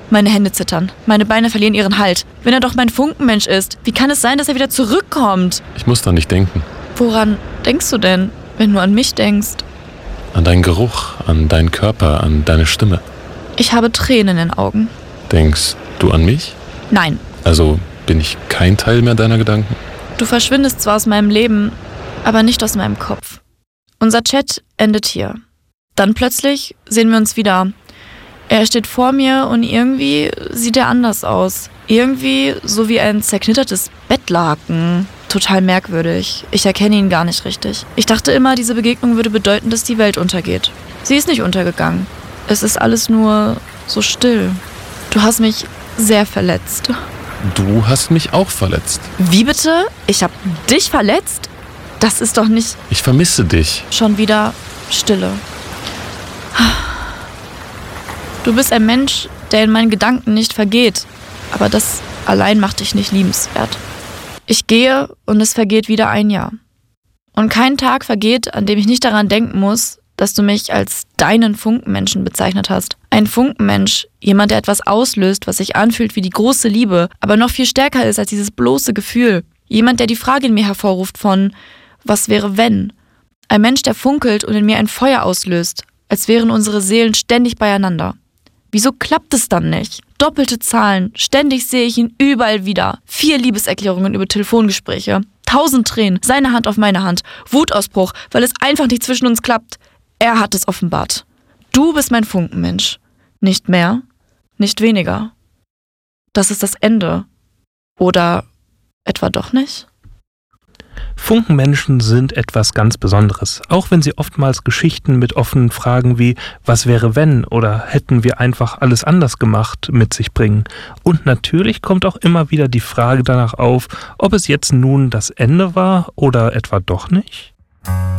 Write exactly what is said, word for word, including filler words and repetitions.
Meine Hände zittern. Meine Beine verlieren ihren Halt. Wenn er doch mein Funkenmensch ist, wie kann es sein, dass er wieder zurückkommt? Ich muss da nicht denken. Woran denkst du denn, wenn du an mich denkst? An deinen Geruch, an deinen Körper, an deine Stimme. Ich habe Tränen in den Augen. Denkst du an mich? Nein. Also bin ich kein Teil mehr deiner Gedanken? Du verschwindest zwar aus meinem Leben, aber nicht aus meinem Kopf. Unser Chat endet hier. Dann plötzlich sehen wir uns wieder. Er steht vor mir und irgendwie sieht er anders aus. Irgendwie so wie ein zerknittertes Bettlaken. Total merkwürdig. Ich erkenne ihn gar nicht richtig. Ich dachte immer, diese Begegnung würde bedeuten, dass die Welt untergeht. Sie ist nicht untergegangen. Es ist alles nur so still. Du hast mich sehr verletzt. Du hast mich auch verletzt. Wie bitte? Ich hab dich verletzt? Das ist doch nicht... Ich vermisse dich. Schon wieder Stille. Du bist ein Mensch, der in meinen Gedanken nicht vergeht. Aber das allein macht dich nicht liebenswert. Ich gehe und es vergeht wieder ein Jahr. Und kein Tag vergeht, an dem ich nicht daran denken muss, dass du mich als deinen Funkenmenschen bezeichnet hast. Ein Funkenmensch, jemand, der etwas auslöst, was sich anfühlt wie die große Liebe, aber noch viel stärker ist als dieses bloße Gefühl. Jemand, der die Frage in mir hervorruft von, was wäre wenn? Ein Mensch, der funkelt und in mir ein Feuer auslöst, als wären unsere Seelen ständig beieinander. Wieso klappt es dann nicht? Doppelte Zahlen, ständig sehe ich ihn überall wieder. Vier Liebeserklärungen über Telefongespräche, tausend Tränen, seine Hand auf meine Hand, Wutausbruch, weil es einfach nicht zwischen uns klappt. Er hat es offenbart. Du bist mein Funkenmensch. Nicht mehr, nicht weniger. Das ist das Ende. Oder etwa doch nicht? Funkenmenschen sind etwas ganz Besonderes, auch wenn sie oftmals Geschichten mit offenen Fragen wie „Was wäre wenn?" oder „Hätten wir einfach alles anders gemacht?" mit sich bringen. Und natürlich kommt auch immer wieder die Frage danach auf, ob es jetzt nun das Ende war oder etwa doch nicht?